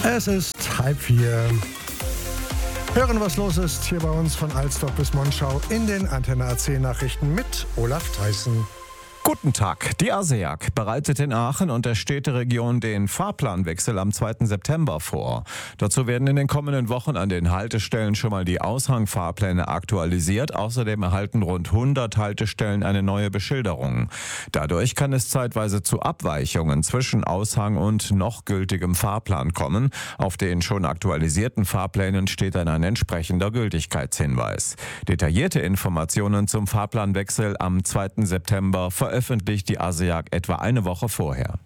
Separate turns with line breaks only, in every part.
Es ist 3:30. Hören, was los ist hier bei uns von Alsdorf bis Monschau in den Antenne AC Nachrichten mit Olaf Theissen.
Guten Tag. Die ASEAG bereitet in Aachen und der Städteregion den Fahrplanwechsel am 2. September vor. Dazu werden in den kommenden Wochen an den Haltestellen schon mal die Aushangfahrpläne aktualisiert. Außerdem erhalten rund 100 Haltestellen eine neue Beschilderung. Dadurch kann es zeitweise zu Abweichungen zwischen Aushang und noch gültigem Fahrplan kommen. Auf den schon aktualisierten Fahrplänen steht dann ein entsprechender Gültigkeitshinweis. Detaillierte Informationen zum Fahrplanwechsel am 2. September veröffentlicht die ASEAG etwa eine Woche vorher.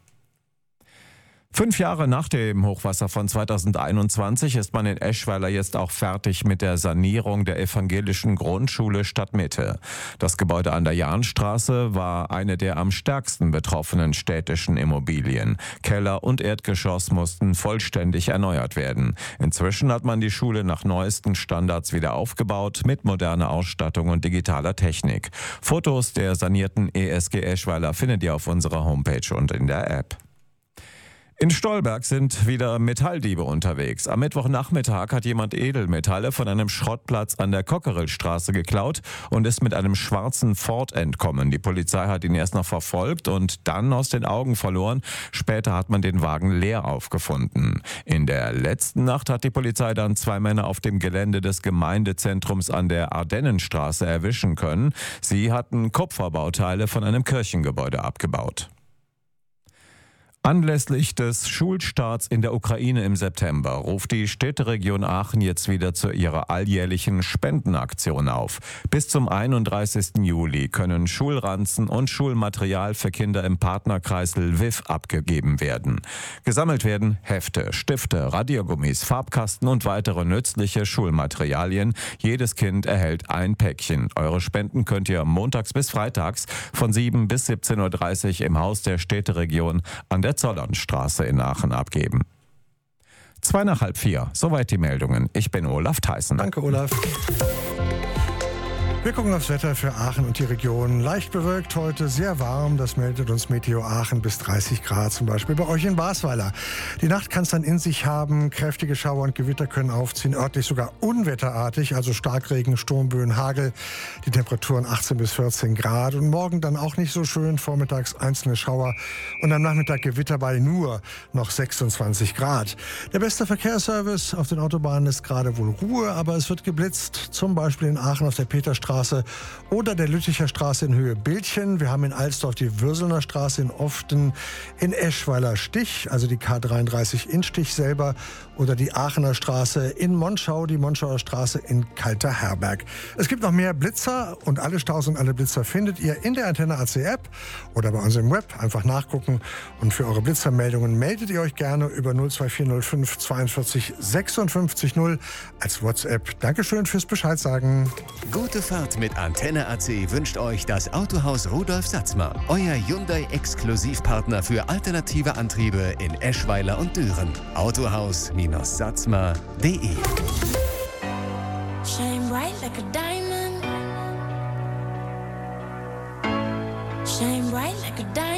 5 Jahre nach dem Hochwasser von 2021 ist man in Eschweiler jetzt auch fertig mit der Sanierung der evangelischen Grundschule Stadtmitte. Das Gebäude an der Jahnstraße war eine der am stärksten betroffenen städtischen Immobilien. Keller und Erdgeschoss mussten vollständig erneuert werden. Inzwischen hat man die Schule nach neuesten Standards wieder aufgebaut mit moderner Ausstattung und digitaler Technik. Fotos der sanierten ESG Eschweiler findet ihr auf unserer Homepage und in der App. In Stolberg sind wieder Metalldiebe unterwegs. Am Mittwochnachmittag hat jemand Edelmetalle von einem Schrottplatz an der Cockerillstraße geklaut und ist mit einem schwarzen Ford entkommen. Die Polizei hat ihn erst noch verfolgt und dann aus den Augen verloren. Später hat man den Wagen leer aufgefunden. In der letzten Nacht hat die Polizei dann 2 Männer auf dem Gelände des Gemeindezentrums an der Ardennenstraße erwischen können. Sie hatten Kupferbauteile von einem Kirchengebäude abgebaut. Anlässlich des Schulstarts in der Ukraine im September ruft die Städteregion Aachen jetzt wieder zu ihrer alljährlichen Spendenaktion auf. Bis zum 31. Juli können Schulranzen und Schulmaterial für Kinder im Partnerkreis Lviv abgegeben werden. Gesammelt werden Hefte, Stifte, Radiergummis, Farbkasten und weitere nützliche Schulmaterialien. Jedes Kind erhält ein Päckchen. Eure Spenden könnt ihr montags bis freitags von 7 bis 17.30 Uhr im Haus der Städteregion an der Zollernstraße in Aachen abgeben. 3:45, soweit die Meldungen. Ich bin Olaf Theissen.
Danke, Olaf. Wir gucken aufs Wetter für Aachen und die Region. Leicht bewölkt heute, sehr warm. Das meldet uns Meteo Aachen, bis 30 Grad zum Beispiel bei euch in Basweiler. Die Nacht kann es dann in sich haben. Kräftige Schauer und Gewitter können aufziehen, örtlich sogar unwetterartig, also Starkregen, Sturmböen, Hagel. Die Temperaturen 18 bis 14 Grad. Und morgen dann auch nicht so schön. Vormittags einzelne Schauer und am Nachmittag Gewitter bei nur noch 26 Grad. Der beste Verkehrsservice auf den Autobahnen ist gerade wohl Ruhe, aber es wird geblitzt. Zum Beispiel in Aachen auf der Peterstraße oder der Lütticher Straße in Höhe Bildchen. Wir haben in Alsdorf die Würselner Straße, in Often, in Eschweiler Stich, also die K33 in Stich selber, oder die Aachener Straße in Monschau, die Monschauer Straße in Kalterherberg. Es gibt noch mehr Blitzer und alle Staus und alle Blitzer findet ihr in der Antenne AC App oder bei uns im Web. Einfach nachgucken und für eure Blitzermeldungen meldet ihr euch gerne über 02405 42 56 0 als WhatsApp. Dankeschön fürs Bescheid sagen.
Gute Fahrt mit Antenne AC wünscht euch das Autohaus Rudolf Satzmer. Euer Hyundai-Exklusivpartner für alternative Antriebe in Eschweiler und Düren. Autohaus-satzmer.de.
Shine bright like a diamond. Shine bright like a diamond.